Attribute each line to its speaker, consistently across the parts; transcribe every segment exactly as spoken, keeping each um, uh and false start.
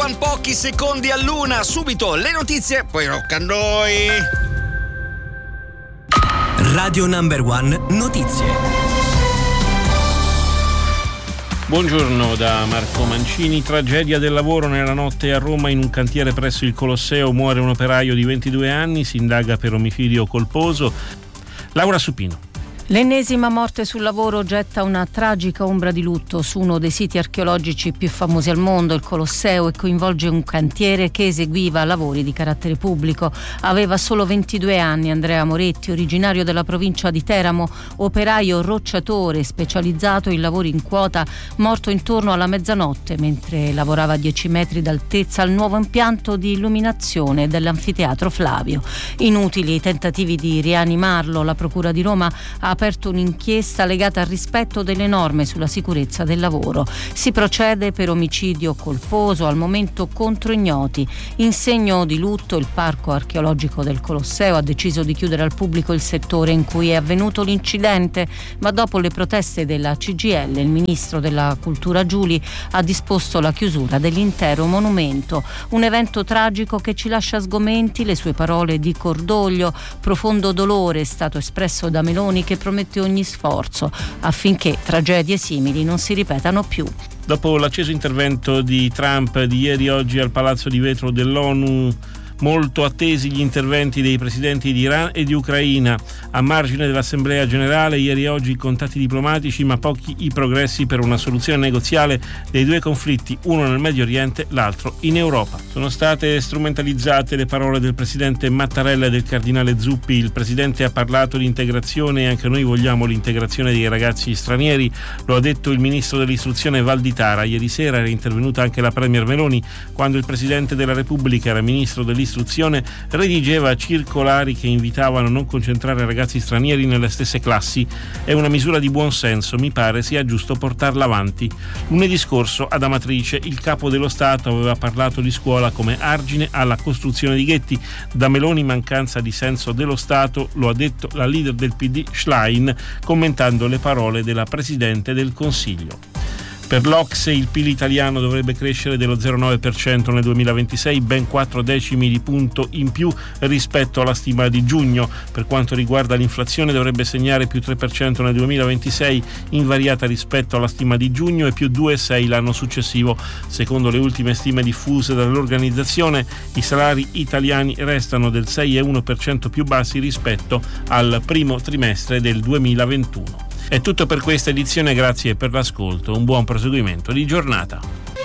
Speaker 1: One, pochi secondi all'una. Subito le notizie, poi rock and noi.
Speaker 2: Radio Number One Notizie.
Speaker 3: Buongiorno da Marco Mancini. Tragedia del lavoro nella notte a Roma in un cantiere presso il Colosseo. Muore un operaio di ventidue anni, si indaga per omicidio colposo. Laura Supino.
Speaker 4: L'ennesima morte sul lavoro getta una tragica ombra di lutto su uno dei siti archeologici più famosi al mondo, il Colosseo, e coinvolge un cantiere che eseguiva lavori di carattere pubblico. Aveva solo ventidue anni Andrea Moretti, originario della provincia di Teramo, operaio rocciatore specializzato in lavori in quota, morto intorno alla mezzanotte mentre lavorava a dieci metri d'altezza al nuovo impianto di illuminazione dell'anfiteatro Flavio. Inutili i tentativi di rianimarlo, la Procura di Roma ha aperto un'inchiesta legata al rispetto delle norme sulla sicurezza del lavoro. Si procede per omicidio colposo, al momento contro ignoti. In segno di lutto il Parco Archeologico del Colosseo ha deciso di chiudere al pubblico il settore in cui è avvenuto l'incidente, ma dopo le proteste della C G I L il ministro della Cultura Giuli ha disposto la chiusura dell'intero monumento. Un evento tragico che ci lascia sgomenti, le sue parole di cordoglio, profondo dolore è stato espresso da Meloni, che promette ogni sforzo affinché tragedie simili non si ripetano più.
Speaker 3: Dopo l'acceso intervento di Trump di ieri e oggi al Palazzo di Vetro dell'ONU, molto attesi gli interventi dei presidenti di Iran e di Ucraina. A margine dell'Assemblea Generale, ieri e oggi i contatti diplomatici, ma pochi i progressi per una soluzione negoziale dei due conflitti, uno nel Medio Oriente, l'altro in Europa. Sono state strumentalizzate le parole del presidente Mattarella e del cardinale Zuppi. Il presidente ha parlato di integrazione e anche noi vogliamo l'integrazione dei ragazzi stranieri, lo ha detto il ministro dell'istruzione Valditara. Ieri sera era intervenuta anche la premier Meloni quando il presidente della Repubblica era ministro dell'istruzione Istruzione redigeva circolari che invitavano a non concentrare ragazzi stranieri nelle stesse classi. È una misura di buon senso, mi pare sia giusto portarla avanti. Lunedì scorso ad Amatrice il capo dello Stato aveva parlato di scuola come argine alla costruzione di ghetti. Da Meloni mancanza di senso dello Stato, lo ha detto la leader del P D Schlein commentando le parole della Presidente del Consiglio. Per l'O C S E il P I L italiano dovrebbe crescere dello zero virgola nove per cento nel duemilaventisei, ben quattro decimi di punto in più rispetto alla stima di giugno. Per quanto riguarda l'inflazione dovrebbe segnare più tre per cento nel duemilaventisei, invariata rispetto alla stima di giugno, e più due virgola sei l'anno successivo. Secondo le ultime stime diffuse dall'organizzazione, i salari italiani restano del sei virgola uno per cento più bassi rispetto al primo trimestre del duemilaventuno. È tutto per questa edizione, grazie per l'ascolto, un buon proseguimento di giornata.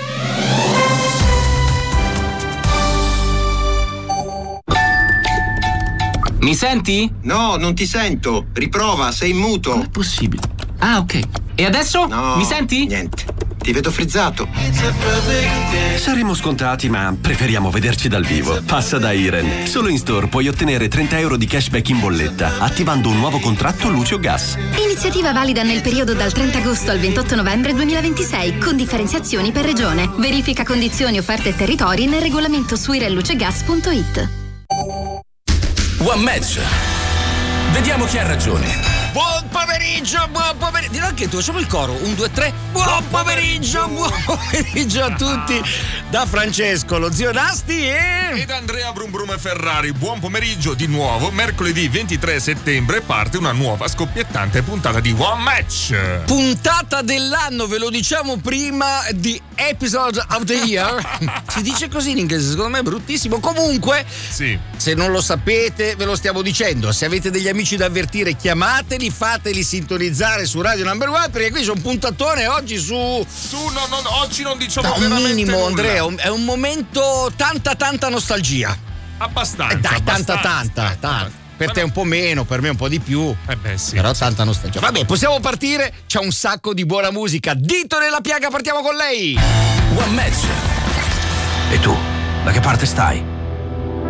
Speaker 5: Mi senti?
Speaker 6: No, non ti sento. Riprova, sei in muto.
Speaker 5: Com'è possibile? Ah, ok. E adesso?
Speaker 6: No,
Speaker 5: mi senti?
Speaker 6: Niente. Ti vedo frizzato.
Speaker 7: Saremo scontati, ma preferiamo vederci dal vivo. Passa da Iren. Solo in store puoi ottenere trenta euro di cashback in bolletta attivando un nuovo contratto luce o gas.
Speaker 8: Iniziativa valida nel periodo dal trenta agosto al ventotto novembre duemilaventisei, con differenziazioni per regione. Verifica condizioni, offerte e territori nel regolamento su irenlucegas punto it.
Speaker 2: One Match. Vediamo chi ha ragione.
Speaker 1: Buon pomeriggio, buon pomeriggio. Dillo anche tu, facciamo il coro. Un, due, tre. Buon pomeriggio, buon pomeriggio a tutti. Da Francesco, lo zio Nasti e...
Speaker 9: Ed Andrea Brum Brum e Ferrari. Buon pomeriggio di nuovo. Mercoledì ventitré settembre parte una nuova scoppiettante puntata di One Match.
Speaker 1: Puntata dell'anno, ve lo diciamo prima di Episode of the Year. Si dice così in inglese, secondo me è bruttissimo. Comunque,
Speaker 9: sì.
Speaker 1: Se non lo sapete, ve lo stiamo dicendo. Se avete degli amici da avvertire, chiamateli, fateli sintonizzare su Radio Number One, perché qui c'è un puntatone oggi su...
Speaker 9: Su, no, no, oggi non diciamo
Speaker 1: no,
Speaker 9: veramente
Speaker 1: un minimo,
Speaker 9: nulla.
Speaker 1: Andrea, è un momento tanta tanta nostalgia.
Speaker 9: Abbastanza.
Speaker 1: Eh dai,
Speaker 9: abbastanza.
Speaker 1: tanta tanta, tanta. Per
Speaker 9: Ma
Speaker 1: te
Speaker 9: no.
Speaker 1: un po' meno, per me un po' di più.
Speaker 9: Eh beh, sì.
Speaker 1: Però tanta nostalgia. Vabbè, possiamo partire? C'è un sacco di buona musica. Dito nella piaga, partiamo con lei.
Speaker 2: One Match. E tu, da che parte stai?